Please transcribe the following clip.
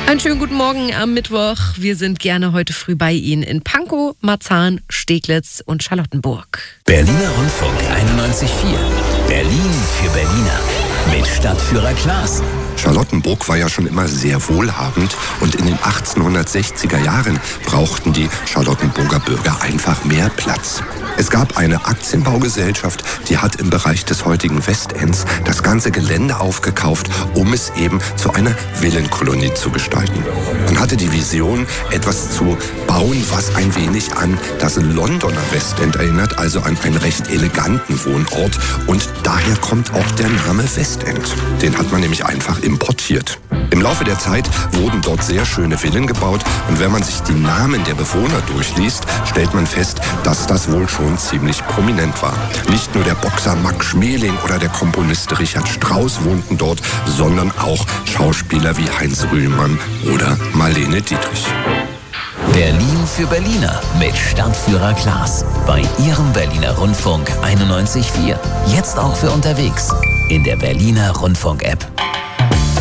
Einen schönen guten Morgen am Mittwoch. Wir sind gerne heute früh bei Ihnen in Pankow, Marzahn, Steglitz und Charlottenburg. Berliner Rundfunk 91.4. Berlin für Berliner. Mit Stadtführer Klaas. Charlottenburg war ja schon immer sehr wohlhabend und in den 1860er Jahren brauchten die Charlottenburger Bürger einfach mehr Platz. Es gab eine Aktienbaugesellschaft, die hat im Bereich des heutigen Westends das ganze Gelände aufgekauft, um es eben zu einer Villenkolonie zu gestalten. Man hatte die Vision, etwas zu bauen, was ein wenig an das Londoner Westend erinnert, also an einen recht eleganten Wohnort. Und daher kommt auch der Name Westend. Den hat man nämlich einfach importiert. Im Laufe der Zeit wurden dort sehr schöne Villen gebaut und wenn man sich die Namen der Bewohner durchliest, stellt man fest, dass das wohl schon ziemlich prominent war. Nicht nur der Boxer Max Schmeling oder der Komponist Richard Strauss wohnten dort, sondern auch Schauspieler wie Heinz Rühmann oder Marlene Dietrich. Berlin für Berliner mit Stadtführer Klaas. Bei Ihrem Berliner Rundfunk 91.4. Jetzt auch für unterwegs in der Berliner Rundfunk-App.